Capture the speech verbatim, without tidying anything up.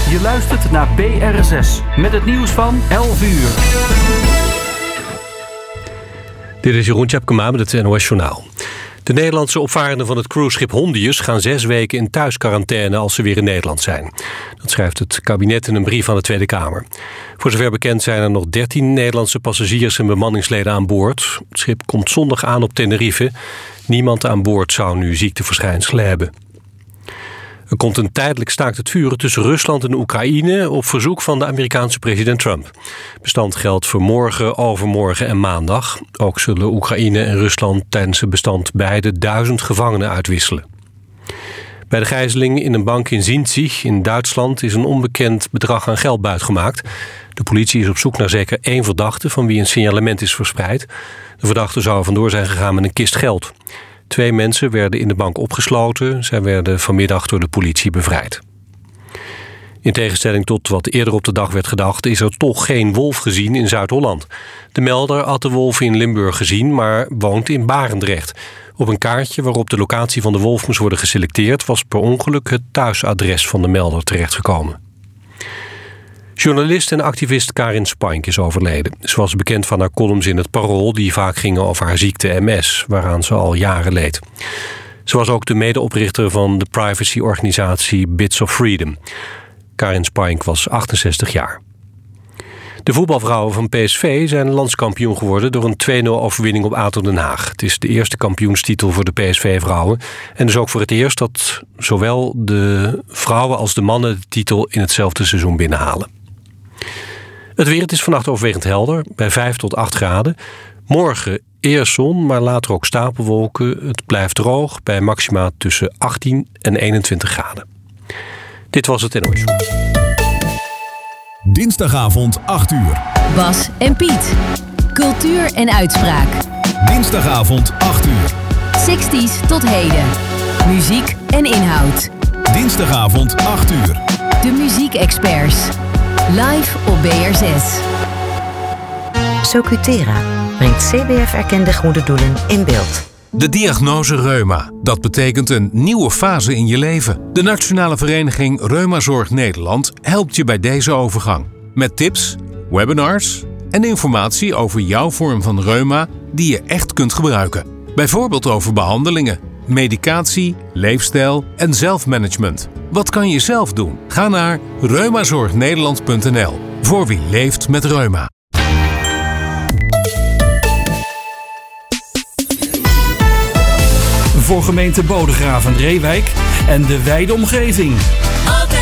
Je luistert naar B R S S met het nieuws van elf uur. Dit is Jeroen Tjepkema met het N O S Journaal. De Nederlandse opvarenden van het cruiseschip Hondius gaan zes weken in thuisquarantaine als ze weer in Nederland zijn. Dat schrijft het kabinet in een brief aan de Tweede Kamer. Voor zover bekend zijn er nog dertien Nederlandse passagiers en bemanningsleden aan boord. Het schip komt zondag aan op Tenerife. Niemand aan boord zou nu ziekteverschijnselen hebben. Er komt een tijdelijk staakt het vuren tussen Rusland en Oekraïne op verzoek van de Amerikaanse president Trump. Bestand geldt voor morgen, overmorgen en maandag. Ook zullen Oekraïne en Rusland tijdens het bestand beide duizend gevangenen uitwisselen. Bij de gijzeling in een bank in Zinzig in Duitsland is een onbekend bedrag aan geld buitgemaakt. De politie is op zoek naar zeker één verdachte van wie een signalement is verspreid. De verdachte zou vandoor zijn gegaan met een kist geld. Twee mensen werden in de bank opgesloten. Zij werden vanmiddag door de politie bevrijd. In tegenstelling tot wat eerder op de dag werd gedacht, is er toch geen wolf gezien in Zuid-Holland. De melder had de wolf in Limburg gezien, maar woont in Barendrecht. Op een kaartje waarop de locatie van de wolf moest worden geselecteerd, was per ongeluk het thuisadres van de melder terechtgekomen. Journalist en activist Karin Spaenk is overleden. Ze was bekend van haar columns in het Parool die vaak gingen over haar ziekte M S, waaraan ze al jaren leed. Ze was ook de medeoprichter van de privacyorganisatie Bits of Freedom. Karin Spaenk was achtenzestig jaar. De voetbalvrouwen van P S V zijn landskampioen geworden door een twee nul overwinning op A T O Den Haag. Het is de eerste kampioenstitel voor de P S V-vrouwen. En dus ook voor het eerst dat zowel de vrouwen als de mannen de titel in hetzelfde seizoen binnenhalen. Het weer, het is vannacht overwegend helder, bij vijf tot acht graden. Morgen eerst zon, maar later ook stapelwolken. Het blijft droog bij maxima tussen achttien en eenentwintig graden. Dit was het N O S. Dinsdagavond acht uur. Bas en Piet. Cultuur en uitspraak. Dinsdagavond acht uur. zestig's tot heden. Muziek en inhoud. Dinsdagavond acht uur. De muziekexperts. Live op B R zes. Socutera brengt C B F-erkende goede doelen in beeld. De diagnose reuma. Dat betekent een nieuwe fase in je leven. De Nationale Vereniging Reumazorg Nederland helpt je bij deze overgang. Met tips, webinars en informatie over jouw vorm van reuma die je echt kunt gebruiken. Bijvoorbeeld over behandelingen, medicatie, leefstijl en zelfmanagement. Wat kan je zelf doen? Ga naar reumazorgnederland punt n l voor wie leeft met reuma. Voor gemeente Bodegraven-Reewijk en de wijde omgeving.